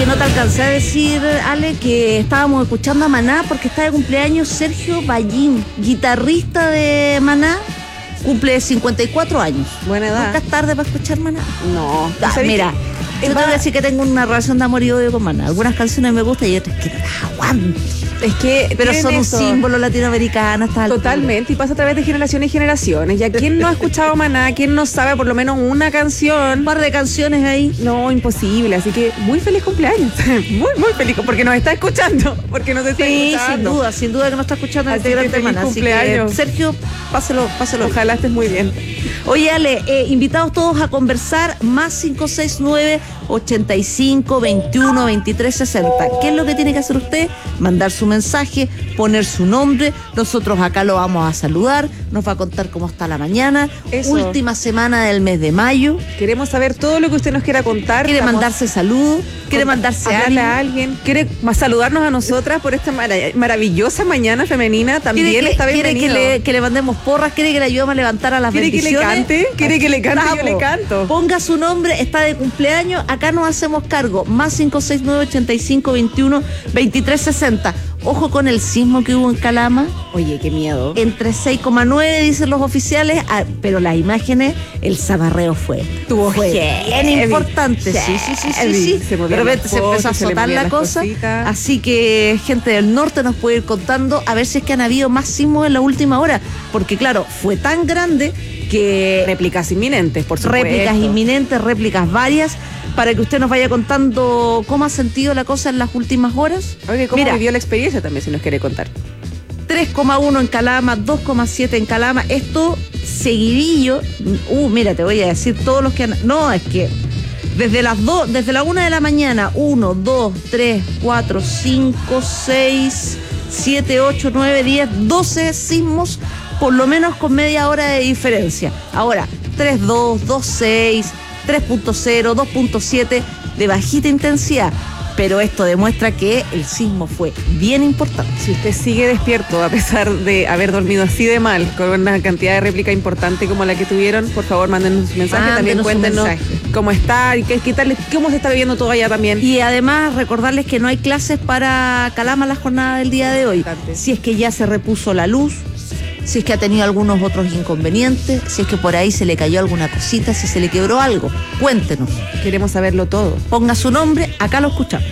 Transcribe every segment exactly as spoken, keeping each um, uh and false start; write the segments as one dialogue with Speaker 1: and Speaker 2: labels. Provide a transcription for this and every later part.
Speaker 1: Oye, no te alcancé a decir, Ale, que estábamos escuchando a Maná porque está de cumpleaños Sergio Ballín, guitarrista de Maná, cumple cincuenta y cuatro años.
Speaker 2: Buena edad.
Speaker 1: ¿Nunca es tarde para escuchar Maná?
Speaker 2: No.
Speaker 1: Ah, mira,
Speaker 2: que,
Speaker 1: yo te voy a decir que tengo una relación de amor y odio con Maná. Algunas canciones me gustan y otras que no las aguanto.
Speaker 2: Es que
Speaker 1: pero son
Speaker 2: eso.
Speaker 1: un símbolo latinoamericano hasta
Speaker 2: totalmente, y pasa a través de generaciones y generaciones. ¿Y a quién no ha escuchado Maná? ¿Quién no sabe por lo menos una canción?
Speaker 1: Un par de canciones ahí.
Speaker 2: No, imposible. Así que muy feliz cumpleaños. Muy, muy feliz, porque nos está escuchando. Porque nos está
Speaker 1: sí,
Speaker 2: escuchando.
Speaker 1: sin duda, sin duda que nos está escuchando
Speaker 2: así
Speaker 1: este gran tema. Así que, Sergio, páselo, páselo.
Speaker 2: Ojalá estés muy bien.
Speaker 1: Oye, Ale, eh, invitados todos a conversar, más cinco seis nueve, ochenta y cinco, veintiuno, veintitrés, sesenta. ¿Qué es lo que tiene que hacer usted? Mandar su mensaje, poner su nombre, nosotros acá lo vamos a saludar, nos va a contar cómo está la mañana. Eso. Última semana del mes de mayo.
Speaker 2: Queremos saber todo lo que usted nos quiera contar.
Speaker 1: Quiere
Speaker 2: Estamos...
Speaker 1: mandarse salud, quiere mandarse
Speaker 2: a alguien. a alguien, quiere saludarnos a nosotras por esta mar maravillosa mañana femenina, también
Speaker 1: quiere que,
Speaker 2: está bienvenido.
Speaker 1: Quiere que le, que le mandemos porras, quiere que le ayudemos a levantar a las
Speaker 2: ¿Quiere
Speaker 1: bendiciones.
Speaker 2: Que le cante? ¿Quiere que le cante? Yo le canto.
Speaker 1: Ponga su nombre, está de cumpleaños, acá nos hacemos cargo, más cinco seis nueve, ochenta y cinco, veintiuno, veintitrés, sesenta. Ojo con el sismo que hubo en Calama.
Speaker 2: Oye, qué miedo.
Speaker 1: Entre seis coma nueve dicen los oficiales, ah, pero las imágenes, el zabarreo fue.
Speaker 2: Tuvo
Speaker 1: fue
Speaker 2: bien
Speaker 1: bien importante. Sí, sí, sí, sí, sí.
Speaker 2: Se
Speaker 1: de repente se empezó a azotar la cosa.
Speaker 2: Cositas.
Speaker 1: Así que gente del norte nos puede ir contando a ver si es que han habido más sismos en la última hora. Porque claro, fue tan grande que...
Speaker 2: Réplicas inminentes, por supuesto.
Speaker 1: Réplicas inminentes, réplicas varias. Para que usted nos vaya contando cómo ha sentido la cosa en las últimas horas.
Speaker 2: Oye, ¿cómo
Speaker 1: Mira,
Speaker 2: vivió la experiencia también, si nos quiere contar?
Speaker 1: tres coma uno en Calama, dos coma siete en Calama. Esto seguidillo. Uh, mira, te voy a decir todos los que han... No, es que desde las dos, desde la una de la mañana, uno, dos, tres, cuatro, cinco, seis, siete, ocho, nueve, diez, doce sismos, por lo menos con media hora de diferencia. Ahora, tres punto dos, dos punto seis... tres punto cero, dos punto siete de bajita intensidad, pero esto demuestra que el sismo fue bien importante.
Speaker 2: Si usted sigue despierto a pesar de haber dormido así de mal, con una cantidad de réplica importante como la que tuvieron, por favor mándenos un mensaje,
Speaker 1: Mándenos
Speaker 2: también cuéntenos cómo está y qué, qué tal, cómo se está viviendo todo allá también.
Speaker 1: Y además recordarles que no hay clases para Calama la jornada del día de hoy.
Speaker 2: Importante.
Speaker 1: Si es que ya se repuso la luz, si es que ha tenido algunos otros inconvenientes, si es que por ahí se le cayó alguna cosita, si se le quebró algo, cuéntenos.
Speaker 2: Queremos saberlo todo.
Speaker 1: Ponga su nombre, acá lo escuchamos.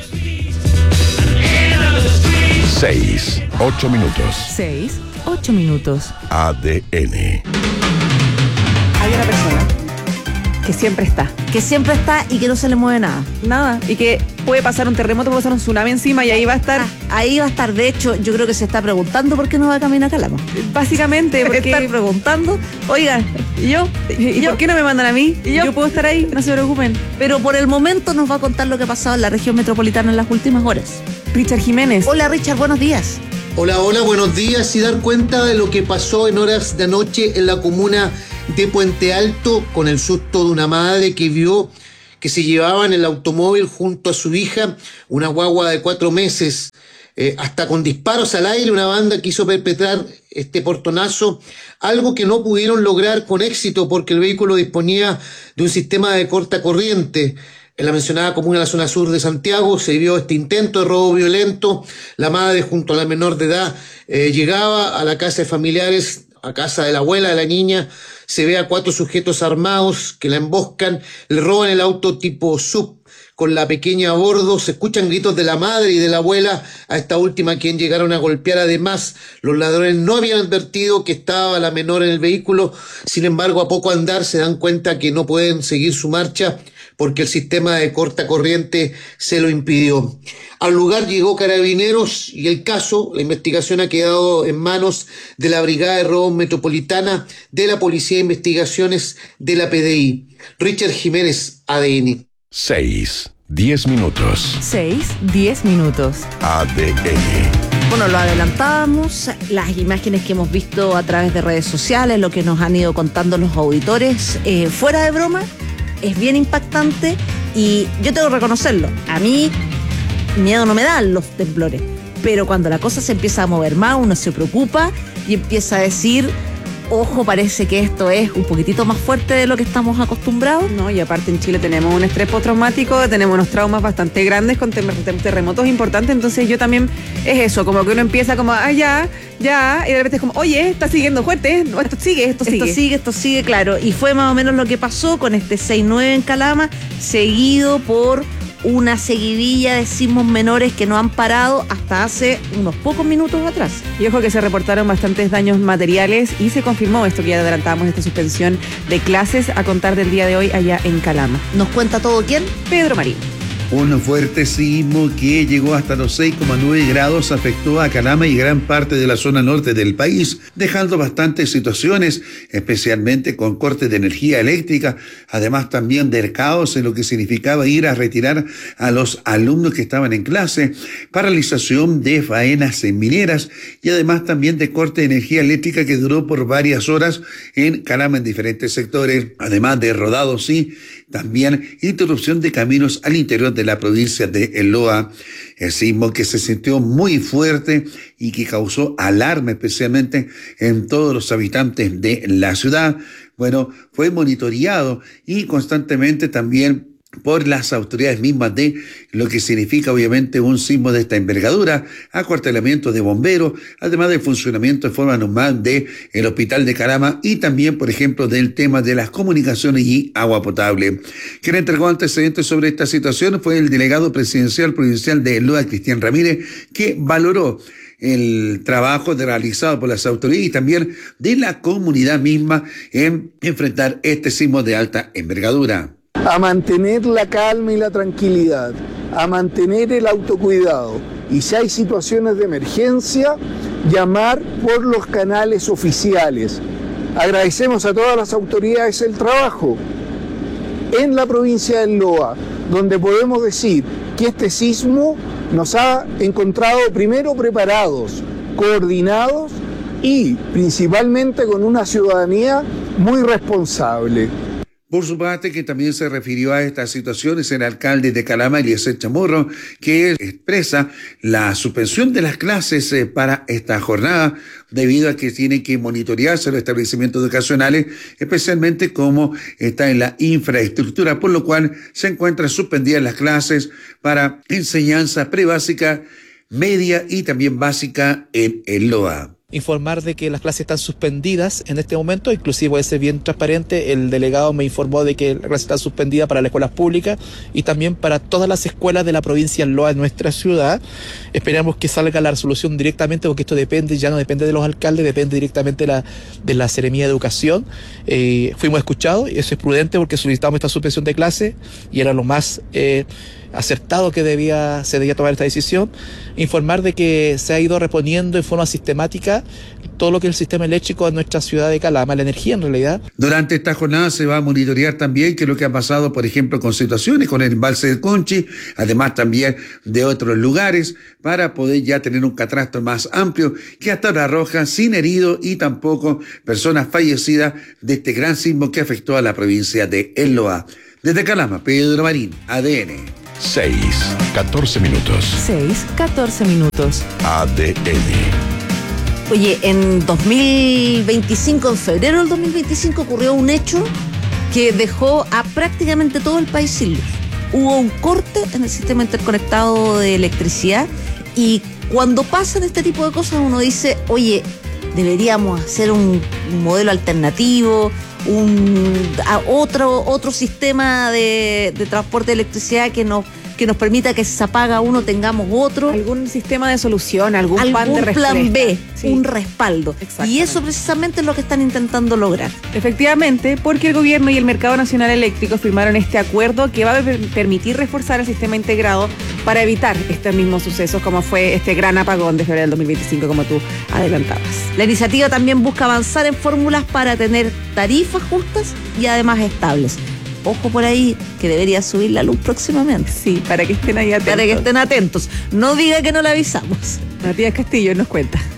Speaker 3: Seis, ocho minutos.
Speaker 2: Seis, ocho minutos.
Speaker 3: A D N.
Speaker 2: Hay una persona que siempre está.
Speaker 1: Que siempre está y que no se le mueve nada.
Speaker 2: Nada. Y que puede pasar un terremoto, puede pasar un tsunami encima y ahí va a estar.
Speaker 1: Ah, ahí va a estar. De hecho, yo creo que se está preguntando por qué no va a caminar a Calama.
Speaker 2: Básicamente, porque
Speaker 1: estar preguntando, oigan,
Speaker 2: ¿y yo? ¿Y, ¿Y
Speaker 1: yo?
Speaker 2: por qué no me mandan a mí?
Speaker 1: ¿Y yo?
Speaker 2: Yo puedo estar ahí, no se preocupen.
Speaker 1: Pero por el momento nos va a contar lo que ha pasado en la región metropolitana en las últimas horas.
Speaker 2: Richard Jiménez.
Speaker 1: Hola, Richard, buenos días.
Speaker 4: Hola, hola, buenos días. Y dar cuenta de lo que pasó en horas de anoche en la comuna de Puente Alto, con el susto de una madre que vio que se llevaba en el automóvil junto a su hija una guagua de cuatro meses, eh, hasta con disparos al aire. Una banda quiso perpetrar este portonazo, algo que no pudieron lograr con éxito porque el vehículo disponía de un sistema de corta corriente. En la mencionada comuna de la zona sur de Santiago se vio este intento de robo violento. La madre junto a la menor de edad eh, llegaba a la casa de familiares, a casa de la abuela de la niña. Se ve a cuatro sujetos armados que la emboscan, le roban el auto tipo sub con la pequeña a bordo. Se escuchan gritos de la madre y de la abuela, a esta última quien llegaron a golpear. Además, los ladrones no habían advertido que estaba la menor en el vehículo. Sin embargo, a poco andar se dan cuenta que no pueden seguir su marcha porque el sistema de corta corriente se lo impidió. Al lugar llegó Carabineros y el caso, la investigación ha quedado en manos de la Brigada de Robos Metropolitana, de la Policía de Investigaciones, de la P D I. Richard Jiménez, A D N.
Speaker 3: Seis, diez minutos.
Speaker 2: Seis, diez minutos.
Speaker 3: A D N.
Speaker 1: Bueno, lo adelantábamos, las imágenes que hemos visto a través de redes sociales, lo que nos han ido contando los auditores, eh, fuera de broma, es bien impactante y yo tengo que reconocerlo. A mí miedo no me dan los temblores, pero cuando la cosa se empieza a mover más, uno se preocupa y empieza a decir, ojo, parece que esto es un poquitito más fuerte de lo que estamos acostumbrados.
Speaker 2: No, y aparte en Chile tenemos un estrés postraumático, tenemos unos traumas bastante grandes con tem- tem- terremotos importantes, entonces yo también es eso, como que uno empieza como, ah, ya, ya, y de repente es como, oye, está siguiendo fuerte, no, esto sigue, esto sigue.
Speaker 1: Esto sigue, esto sigue, claro. Y fue más o menos lo que pasó con este seis nueve en Calama, seguido por una seguidilla de sismos menores que no han parado hasta hace unos pocos minutos atrás.
Speaker 2: Y ojo que se reportaron bastantes daños materiales y se confirmó esto que ya adelantábamos, esta suspensión de clases a contar del día de hoy allá en Calama.
Speaker 1: ¿Nos cuenta todo quién?
Speaker 2: Pedro Marín.
Speaker 5: Un fuerte sismo que llegó hasta los seis coma nueve grados afectó a Calama y gran parte de la zona norte del país, dejando bastantes situaciones, especialmente con cortes de energía eléctrica, además también del caos en lo que significaba ir a retirar a los alumnos que estaban en clase, paralización de faenas en mineras y además también de corte de energía eléctrica que duró por varias horas en Calama en diferentes sectores, además de rodados y también interrupción de caminos al interior de la provincia de El Loa. El sismo que se sintió muy fuerte y que causó alarma especialmente en todos los habitantes de la ciudad. Bueno, fue monitoreado y constantemente también por las autoridades mismas de lo que significa obviamente un sismo de esta envergadura, acuartelamiento de bomberos, además del funcionamiento de forma normal del hospital de Calama y también, por ejemplo, del tema de las comunicaciones y agua potable. Quien entregó antecedentes sobre esta situación fue el delegado presidencial provincial de El Loa, Cristian Ramírez, que valoró el trabajo realizado por las autoridades y también de la comunidad misma en enfrentar este sismo de alta envergadura.
Speaker 6: A mantener la calma y la tranquilidad, a mantener el autocuidado y si hay situaciones de emergencia, llamar por los canales oficiales. Agradecemos a todas las autoridades el trabajo en la provincia del Loa, donde podemos decir que este sismo nos ha encontrado primero preparados, coordinados y principalmente con una ciudadanía muy responsable.
Speaker 5: Por su parte, que también se refirió a estas situaciones el alcalde de Calama, Eliezer Chamorro, que expresa la suspensión de las clases eh, para esta jornada, debido a que tiene que monitorearse los establecimientos educacionales, especialmente como está en la infraestructura, por lo cual se encuentran suspendidas las clases para enseñanza prebásica, media y también básica en el Loa.
Speaker 7: Informar de que las clases están suspendidas en este momento, inclusive puede ser bien transparente, el delegado me informó de que la clase está suspendida para las escuelas públicas y también para todas las escuelas de la provincia de Loa en nuestra ciudad. Esperamos que salga la resolución directamente, porque esto depende, ya no depende de los alcaldes, depende directamente de la, de la Seremía de Educación. Eh, fuimos escuchados y eso es prudente porque solicitamos esta suspensión de clase y era lo más eh, acertado que debía, se debía tomar esta decisión. Informar de que se ha ido reponiendo en forma sistemática todo lo que es el sistema eléctrico en nuestra ciudad de Calama, la energía en realidad.
Speaker 5: Durante esta jornada se va a monitorear también qué es lo que ha pasado, por ejemplo, con situaciones con el embalse del Conchi, además también de otros lugares, para poder ya tener un catastro más amplio que hasta ahora arroja sin heridos y tampoco personas fallecidas de este gran sismo que afectó a la provincia de El Loa. Desde Calama, Pedro Marín, A D N.
Speaker 3: seis, catorce minutos.
Speaker 8: seis, catorce minutos.
Speaker 3: A D N.
Speaker 1: Oye, en dos mil veinticinco, en febrero del dos mil veinticinco, ocurrió un hecho que dejó a prácticamente todo el país sin luz. Hubo un corte en el sistema interconectado de electricidad y cuando pasan este tipo de cosas uno dice, oye, deberíamos hacer un, un modelo alternativo, un a otro, otro sistema de, de transporte de electricidad que nos que nos permita que si se apaga uno tengamos otro.
Speaker 2: Algún sistema de solución, algún, algún plan de respuesta.
Speaker 1: plan B,
Speaker 2: sí.
Speaker 1: Un respaldo. Y eso precisamente es lo que están intentando lograr.
Speaker 2: Efectivamente, porque el gobierno y el Mercado Nacional Eléctrico firmaron este acuerdo que va a permitir reforzar el sistema integrado para evitar estos mismos sucesos como fue este gran apagón de febrero del dos mil veinticinco, como tú adelantabas.
Speaker 1: La iniciativa también busca avanzar en fórmulas para tener tarifas justas y además estables. Ojo por ahí, que debería subir la luz próximamente.
Speaker 2: Sí, para que estén ahí atentos.
Speaker 1: Para que estén atentos. No diga que no le avisamos.
Speaker 2: Matías Castillo nos cuenta.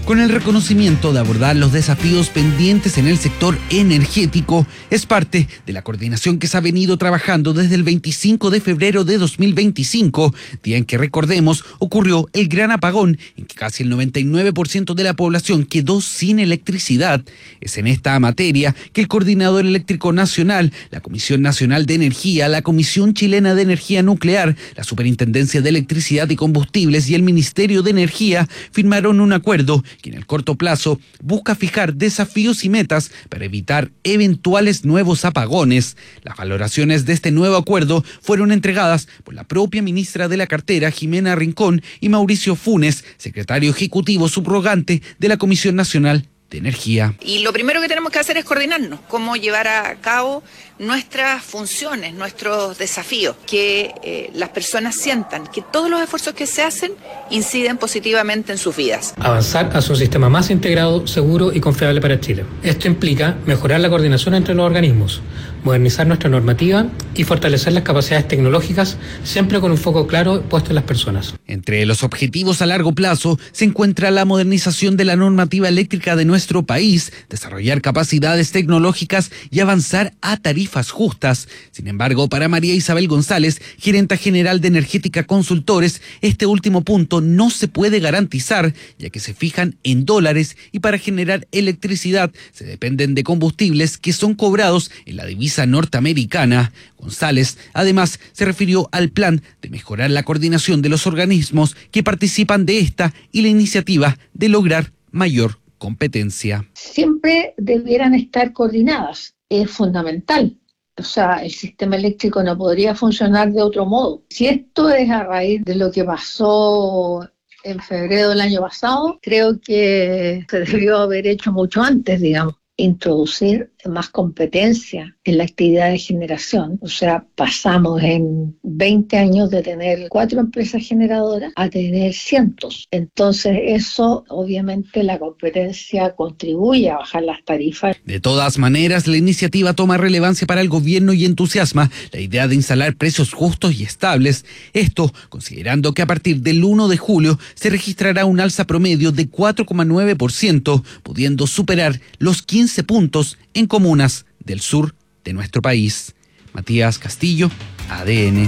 Speaker 9: con el reconocimiento de abordar los desafíos pendientes en el sector energético. Es parte de la coordinación que se ha venido trabajando desde el veinticinco de febrero de dos mil veinticinco, día en que, recordemos, ocurrió el gran apagón en que casi el noventa y nueve por ciento de la población quedó sin electricidad. Es en esta materia que el Coordinador Eléctrico Nacional, la Comisión Nacional de Energía, la Comisión Chilena de Energía Nuclear, la Superintendencia de Electricidad y Combustibles y el Ministerio de Energía firmaron un acuerdo que en el corto plazo busca fijar desafíos y metas para evitar eventuales nuevos apagones. Las valoraciones de este nuevo acuerdo fueron entregadas por la propia ministra de la cartera, Jimena Rincón, y Mauricio Funes, secretario ejecutivo subrogante de la Comisión Nacional de Energía.
Speaker 10: Y lo primero que tenemos que hacer es coordinarnos, cómo llevar a cabo nuestras funciones, nuestros desafíos, que eh, las personas sientan que todos los esfuerzos que se hacen inciden positivamente en sus vidas.
Speaker 11: Avanzar hacia un sistema más integrado, seguro y confiable para Chile. Esto implica mejorar la coordinación entre los organismos, modernizar nuestra normativa y fortalecer las capacidades tecnológicas, siempre con un foco claro puesto en las personas.
Speaker 9: Entre los objetivos a largo plazo se encuentra la modernización de la normativa eléctrica de nuestro país, desarrollar capacidades tecnológicas y avanzar a tarifas justas. Sin embargo, para María Isabel González, gerenta general de Energética Consultores, este último punto no se puede garantizar, ya que se fijan en dólares y para generar electricidad se dependen de combustibles que son cobrados en la divisa norteamericana. González, además, se refirió al plan de mejorar la coordinación de los organismos que participan de esta y la iniciativa de lograr mayor competencia.
Speaker 12: Siempre debieran estar coordinadas, es fundamental. O sea, el sistema eléctrico no podría funcionar de otro modo. Si esto es a raíz de lo que pasó en febrero del año pasado, creo que se debió haber hecho mucho antes, digamos. Introducir más competencia en la actividad de generación. O sea, pasamos en veinte años de tener cuatro empresas generadoras a tener cientos. Entonces eso, obviamente, la competencia contribuye a bajar las tarifas.
Speaker 9: De todas maneras, la iniciativa toma relevancia para el gobierno y entusiasma la idea de instalar precios justos y estables. Esto considerando que a partir del primero de julio se registrará un alza promedio de cuatro coma nueve por ciento, pudiendo superar los quince puntos en comunas del sur de nuestro país. Matías Castillo, A D N.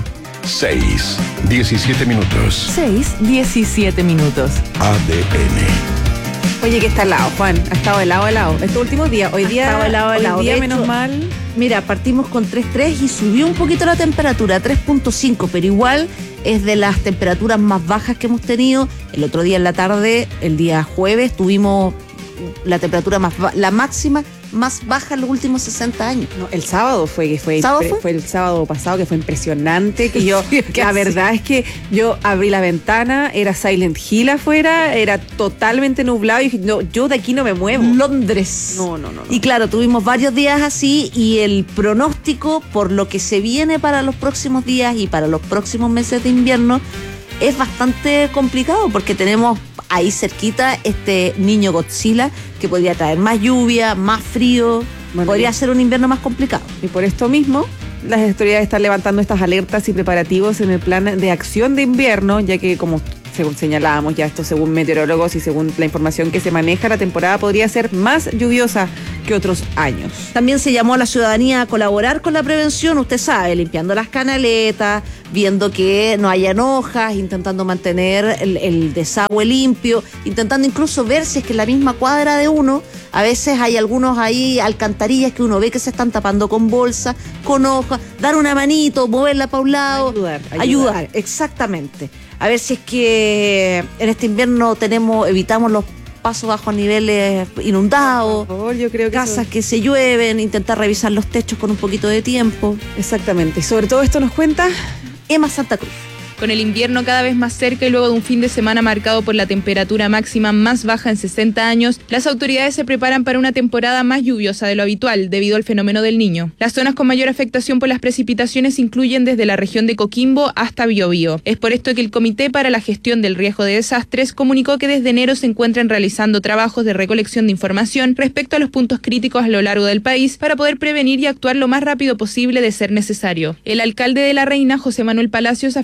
Speaker 3: seis, diecisiete minutos.
Speaker 8: seis, diecisiete minutos.
Speaker 3: A D N.
Speaker 2: Oye, que está helado, Juan. Ha estado helado, helado. Estos últimos días. Hoy día,
Speaker 1: estado helado,
Speaker 2: hoy
Speaker 1: helado.
Speaker 2: día
Speaker 1: De
Speaker 2: menos
Speaker 1: hecho,
Speaker 2: mal.
Speaker 1: Mira, partimos con tres punto tres y subió un poquito la temperatura, tres punto cinco, pero igual es de las temperaturas más bajas que hemos tenido. El otro día en la tarde, el día jueves, tuvimos la temperatura más ba- la máxima más baja en los últimos sesenta años.
Speaker 2: No, el sábado fue que fue,
Speaker 1: ¿Sábado
Speaker 2: fue?
Speaker 1: fue?
Speaker 2: fue el sábado pasado, que fue impresionante, que yo,
Speaker 1: Sí, que
Speaker 2: la
Speaker 1: sí.
Speaker 2: verdad es que yo abrí la ventana, era Silent Hill afuera, era totalmente nublado y dije, no, yo de aquí no me muevo.
Speaker 1: Londres.
Speaker 2: No, no, no, no.
Speaker 1: Y claro, tuvimos varios días así y el pronóstico por lo que se viene para los próximos días y para los próximos meses de invierno es bastante complicado porque tenemos ahí cerquita este niño Godzilla que podría traer más lluvia, más frío,
Speaker 2: Bueno,
Speaker 1: podría
Speaker 2: y-
Speaker 1: ser un invierno más complicado.
Speaker 2: Y por esto mismo, las autoridades están levantando estas alertas y preparativos en el plan de acción de invierno, ya que, como según señalábamos ya esto según meteorólogos y según la información que se maneja, la temporada podría ser más lluviosa que otros años.
Speaker 1: También se llamó a la ciudadanía a colaborar con la prevención, usted sabe, limpiando las canaletas, viendo que no hayan hojas, intentando mantener el, el desagüe limpio, intentando incluso ver si es que en la misma cuadra de uno, a veces hay algunos ahí alcantarillas que uno ve que se están tapando con bolsa, con hojas, dar una manito, moverla para un lado.
Speaker 2: Ayudar, ayudar.
Speaker 1: Ayudar, exactamente. A ver si es que en este invierno tenemos, evitamos los pasos bajo niveles inundados.
Speaker 2: Por favor, yo creo que
Speaker 1: Casas
Speaker 2: eso-
Speaker 1: que se llueven, intentar revisar los techos con un poquito de tiempo.
Speaker 2: Exactamente. Y sobre todo esto nos cuenta
Speaker 1: Emma Santa Cruz.
Speaker 13: Con el invierno cada vez más cerca y luego de un fin de semana marcado por la temperatura máxima más baja en sesenta años, las autoridades se preparan para una temporada más lluviosa de lo habitual debido al fenómeno del Niño. Las zonas con mayor afectación por las precipitaciones incluyen desde la región de Coquimbo hasta Biobío. Es por esto que el Comité para la Gestión del Riesgo de Desastres comunicó que desde enero se encuentran realizando trabajos de recolección de información respecto a los puntos críticos a lo largo del país para poder prevenir y actuar lo más rápido posible de ser necesario. El alcalde de La Reina, José Manuel Palacios, afirmó que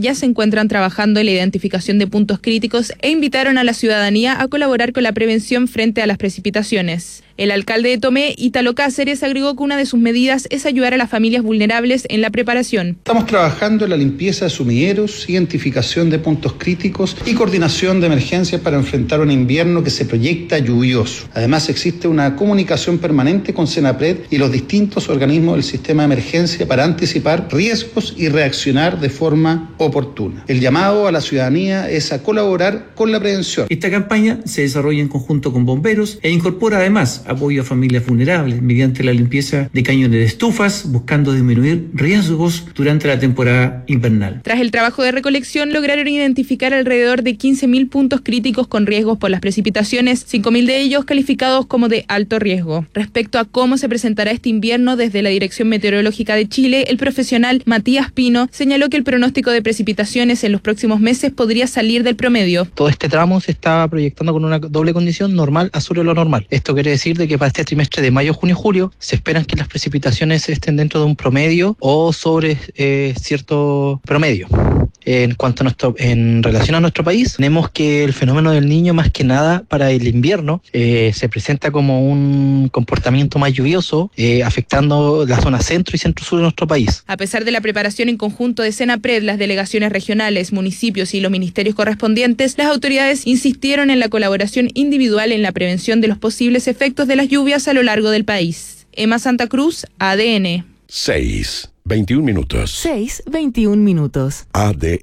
Speaker 13: ya se encuentran trabajando en la identificación de puntos críticos e invitaron a la ciudadanía a colaborar con la prevención frente a las precipitaciones. El alcalde de Tomé, Ítalo Cáceres, agregó que una de sus medidas es ayudar a las familias vulnerables en la preparación.
Speaker 14: Estamos trabajando en la limpieza de sumideros, identificación de puntos críticos y coordinación de emergencias para enfrentar un invierno que se proyecta lluvioso. Además, existe una comunicación permanente con Senapred y los distintos organismos del sistema de emergencia para anticipar riesgos y reaccionar de forma oportuna. El llamado a la ciudadanía es a colaborar con la prevención.
Speaker 15: Esta campaña se desarrolla en conjunto con bomberos e incorpora además apoyo a familias vulnerables mediante la limpieza de cañones de estufas, buscando disminuir riesgos durante la temporada invernal.
Speaker 13: Tras el trabajo de recolección, lograron identificar alrededor de quince mil puntos críticos con riesgos por las precipitaciones, cinco mil de ellos calificados como de alto riesgo. Respecto a cómo se presentará este invierno, desde la Dirección Meteorológica de Chile, el profesional Matías Pino señaló que el pronóstico de precipitaciones en los próximos meses podría salir del promedio.
Speaker 16: Todo este tramo se está proyectando con una doble condición, normal a sobre lo normal. Esto quiere decir de que para este trimestre de mayo, junio y julio se esperan que las precipitaciones estén dentro de un promedio o sobre eh, cierto promedio. En cuanto a nuestro, en relación a nuestro país, tenemos que el fenómeno del Niño, más que nada para el invierno, eh, se presenta como un comportamiento más lluvioso, eh, afectando la zona centro y centro-sur de nuestro país.
Speaker 13: A pesar de la preparación en conjunto de Senapred, las delegaciones regionales, municipios y los ministerios correspondientes, las autoridades insistieron en la colaboración individual en la prevención de los posibles efectos de las lluvias a lo largo del país. Emma Santa Cruz, A D N.
Speaker 3: seis, veintiún minutos.
Speaker 8: seis, veintiún minutos.
Speaker 3: A D